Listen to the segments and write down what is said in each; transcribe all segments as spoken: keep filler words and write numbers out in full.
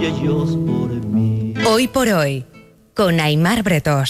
y ellos por mí. Hoy por hoy, con Aimar Bretos.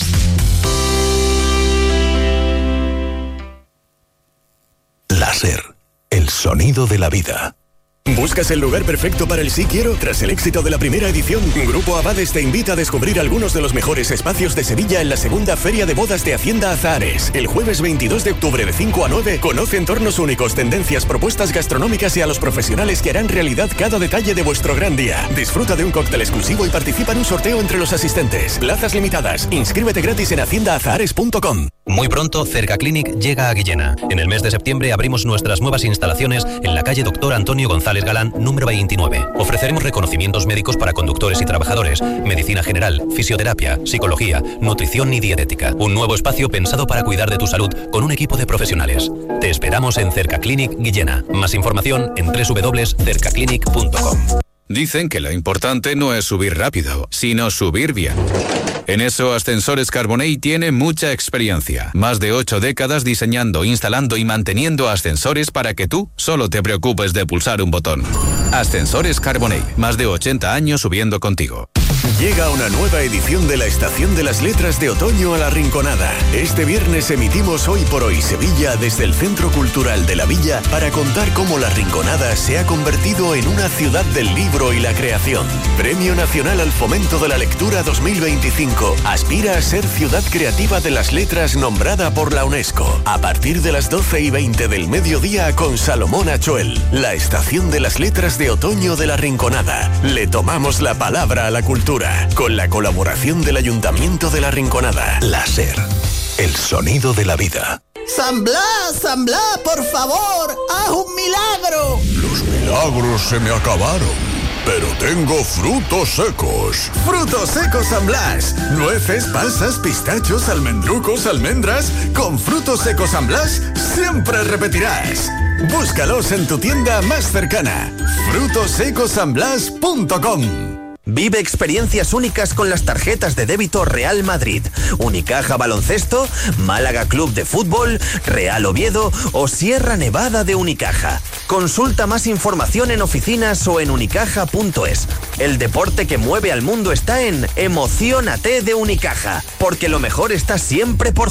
Láser, el sonido de la vida. ¿Buscas el lugar perfecto para el Sí Quiero? Tras el éxito de la primera edición, Grupo Abades te invita a descubrir algunos de los mejores espacios de Sevilla en la segunda Feria de Bodas de Hacienda Azahares. El jueves veintidós de octubre de cinco a nueve, conoce entornos únicos, tendencias, propuestas gastronómicas y a los profesionales que harán realidad cada detalle de vuestro gran día. Disfruta de un cóctel exclusivo y participa en un sorteo entre los asistentes. Plazas limitadas. Inscríbete gratis en hacienda azahares punto com. Muy pronto, Cercaclinic llega a Guillena. En el mes de septiembre abrimos nuestras nuevas instalaciones en la calle Doctor Antonio González Galán, número veintinueve. Ofreceremos reconocimientos médicos para conductores y trabajadores, medicina general, fisioterapia, psicología, nutrición y dietética. Un nuevo espacio pensado para cuidar de tu salud con un equipo de profesionales. Te esperamos en Cercaclinic Guillena. Más información en doble u doble u doble u punto cercaclinic punto com. Dicen que lo importante no es subir rápido, sino subir bien. En eso, Ascensores Carbonell tiene mucha experiencia. Más de ocho décadas diseñando, instalando y manteniendo ascensores para que tú solo te preocupes de pulsar un botón. Ascensores Carbonell, más de ochenta años subiendo contigo. Llega una nueva edición de la Estación de las Letras de Otoño a La Rinconada. Este viernes emitimos Hoy por Hoy Sevilla desde el Centro Cultural de la Villa para contar cómo La Rinconada se ha convertido en una ciudad del libro y la creación. Premio Nacional al Fomento de la Lectura dos mil veinticinco. Aspira a ser Ciudad Creativa de las Letras nombrada por la UNESCO. A partir de las doce y veinte del mediodía con Salomón Achuel. La Estación de las Letras de Otoño de La Rinconada. Le tomamos la palabra a la cultura. Con la colaboración del Ayuntamiento de La Rinconada. Láser, el sonido de la vida. San Blas, San Blas, por favor, haz un milagro. Los milagros se me acabaron, pero tengo frutos secos. Frutos secos San Blas. Nueces, pasas, pistachos, almendrucos, almendras. Con frutos secos San Blas siempre repetirás. Búscalos en tu tienda más cercana. frutos secos san blas punto com. Vive experiencias únicas con las tarjetas de débito Real Madrid, Unicaja Baloncesto, Málaga Club de Fútbol, Real Oviedo o Sierra Nevada de Unicaja. Consulta más información en oficinas o en unicaja punto es. El deporte que mueve al mundo está en Emociónate de Unicaja, porque lo mejor está siempre por